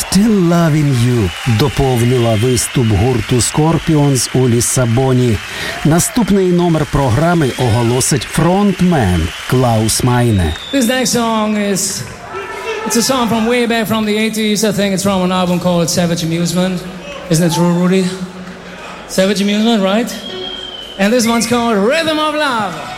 Still Loving You доповнила виступ гурту Scorpions у Ліссабоні. Наступний номер програми оголосить фронтмен Клаус Майне. This next song it's a song from way back from the 80s. I think it's from an album called Savage Amusement. Isn't it true, Rudy? Savage Amusement, right? And this one's called Rhythm of Love.